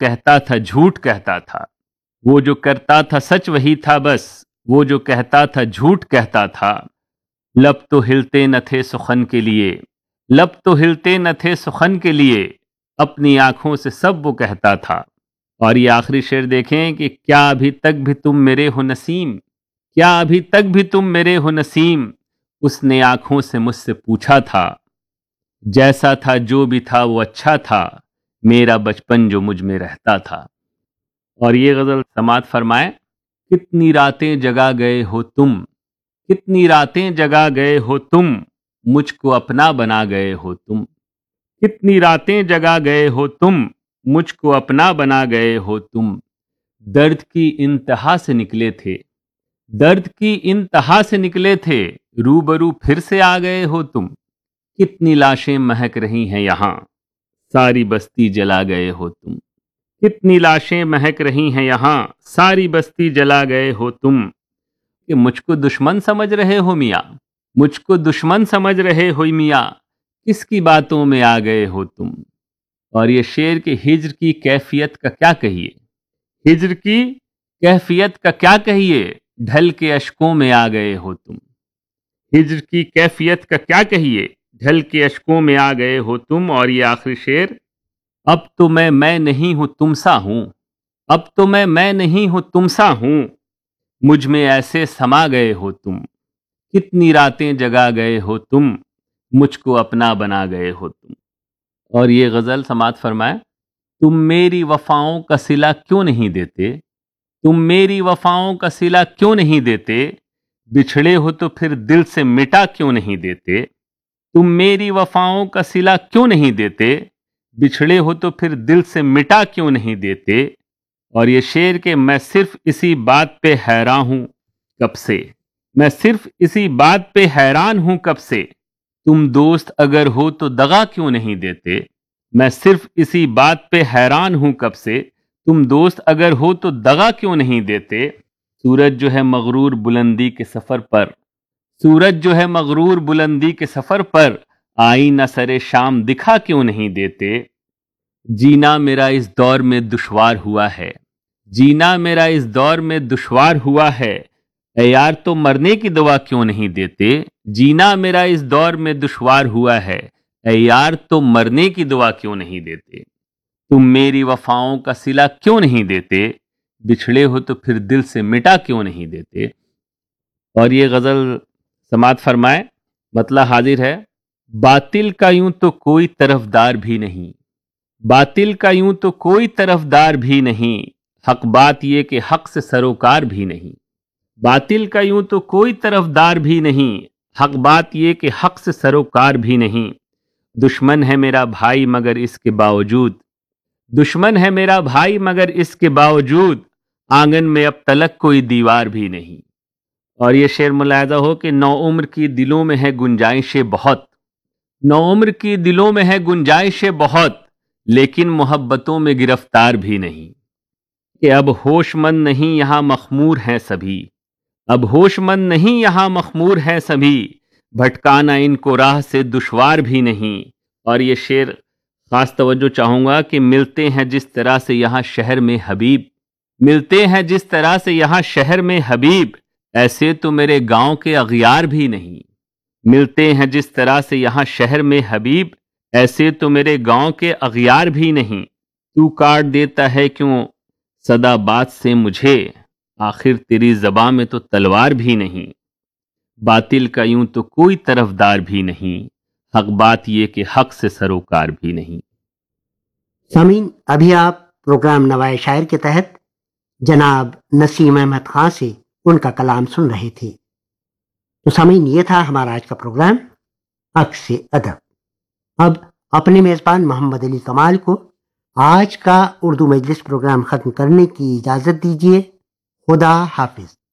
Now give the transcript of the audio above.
कहता था झूठ कहता था, वो जो करता था सच वही था बस, वो जो कहता था झूठ कहता था। लब तो हिलते न थे सुखन के लिए, लब तो हिलते न थे सुखन के लिए, अपनी आंखों से सब वो कहता था। और ये आखिरी शेर देखें कि क्या अभी तक भी तुम मेरे हो नसीम, क्या अभी तक भी तुम मेरे हो नसीम, उसने आंखों से मुझसे पूछा था। जैसा था जो भी था वो अच्छा था, मेरा बचपन जो मुझ में रहता था। और ये गजल समात फरमाए। कितनी रातें जगा गए हो तुम, कितनी रातें जगा गए हो तुम, मुझको अपना बना गए हो तुम। कितनी रातें जगा गए हो तुम, मुझको अपना बना गए हो तुम। दर्द की इंतहा से निकले थे, दर्द की इंतहा से निकले थे, रूबरू फिर से आ गए हो तुम। कितनी लाशें महक रही हैं यहाँ, सारी बस्ती जला गए हो तुम। कितनी लाशें महक रही हैं यहाँ, सारी बस्ती जला गए हो तुम। कि मुझको दुश्मन समझ रहे हो मियाँ, मुझको दुश्मन समझ रहे हो मियाँ, किसकी बातों में आ गए हो तुम। और ये शेर के हिज्र की कैफियत का क्या कहिए, हिज्र की कैफियत का क्या कहिए, ढल के अश्कों में आ गए हो तुम। हिज्र की कैफियत का क्या कहिए, ढल के अश्कों में आ गए हो तुम। और ये आखिरी शेर। अब तो मैं नहीं हूं तुम सा हूं, अब तो मैं नहीं हूं तुम सा हूं, मुझ में ऐसे समा गए हो तुम। कितनी रातें जगा गए हो तुम, मुझको अपना बना गए हो तुम। और ये गजल समात फरमाए। तुम मेरी वफाओं का सिला क्यों नहीं देते, तुम मेरी वफाओं का सिला क्यों नहीं देते, बिछड़े हो तो फिर दिल से मिटा क्यों नहीं देते। तुम मेरी वफाओं का सिला क्यों नहीं देते, बिछड़े हो तो फिर दिल से मिटा क्यों नहीं देते। और ये शेर के मैं सिर्फ इसी बात पे हैरान हूं कब से, मैं सिर्फ इसी बात पे हैरान हूं कब से, तुम दोस्त अगर हो तो दगा क्यों नहीं देते। मैं सिर्फ इसी बात पे हैरान हूं कब से, तुम दोस्त अगर हो तो दगा क्यों नहीं देते। सूरज जो है मगरूर बुलंदी के सफर पर, सूरज जो है मगरूर बुलंदी के सफर पर, आई न सरे शाम दिखा क्यों नहीं देते। जीना मेरा इस दौर में दुश्वार हुआ है, जीना मेरा इस दौर में दुश्वार हुआ है, ए यार तो मरने की दवा क्यों नहीं देते। जीना मेरा इस दौर में दुश्वार हुआ है, ए यार तो मरने की दुआ क्यों नहीं देते। तुम मेरी वफाओं का सिला क्यों नहीं देते, बिछड़े हो तो फिर दिल से मिटा क्यों नहीं देते। और ये गजल समात फरमाए। मतलब हाजिर है। बातिल का यूं तो कोई तरफदार भी नहीं, बातिल का यूं तो कोई तरफदार भी नहीं, हक बात ये कि हक से सरोकार भी नहीं। बातिल का यूं तो कोई तरफदार भी नहीं, हक बात ये कि हक से सरोकार भी नहीं। दुश्मन है मेरा भाई मगर इसके बावजूद, दुश्मन है मेरा भाई मगर इसके बावजूद, आंगन में अब तलक कोई दीवार भी नहीं। और ये शेर मुलाहिजा हो कि नौ उम्र की दिलों में है गुंजाइशें बहुत, नौ उम्र की दिलों में है गुंजाइशें बहुत, लेकिन मोहब्बतों में गिरफ्तार भी नहीं। कि अब होशमंद नहीं यहाँ मखमूर हैं सभी, अब होशमंद नहीं यहाँ मखमूर हैं सभी, भटकाना इनको राह से दुश्वार भी नहीं। और ये शेर खास तवज्जो चाहूंगा कि मिलते हैं जिस तरह से यहाँ शहर में हबीब, मिलते हैं जिस तरह से यहाँ शहर में हबीब, ऐसे तो मेरे गांव के अगियार भी नहीं। मिलते हैं जिस तरह से यहाँ शहर में हबीब, ऐसे तो मेरे गांव के अगियार भी नहीं। तू काट देता है क्यों सदा बात से मुझे, आखिर तेरी ज़बां में तो तलवार भी नहीं। बातिल का यूं तो कोई तरफदार भी नहीं, हक बात ये कि हक से सरोकार भी नहीं। सामीन, अभी आप प्रोग्राम नवाए शायर के तहत जनाब नसीम अहमद खां से उनका कलाम सुन रहे थे। तो सामीन, ये था हमारा आज का प्रोग्राम अक्स अदब। अब अपने मेज़बान मोहम्मद अली कमाल को आज का उर्दू मजलिस प्रोग्राम ख़त्म करने की इजाज़त दीजिए। खुदा हाफिज।